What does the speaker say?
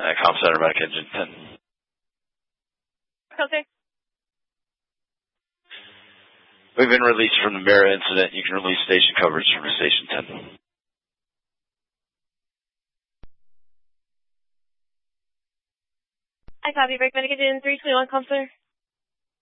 Comm Center, Medic Engine 10. Okay. We've been released from the Mira incident. You can release station coverage from Station 10. I copy. Break Medic Engine 321, Comm Center.